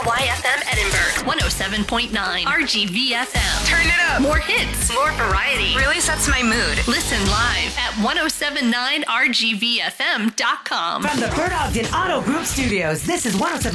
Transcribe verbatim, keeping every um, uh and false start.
Y F M Edinburgh, one oh seven point nine. R G V F M. Turn it up. More hits, more variety. Really sets my mood. Listen live at ten seventy-nine R G V F M dot com. From the Bird Ogden Auto Group Studios, this is one oh seven.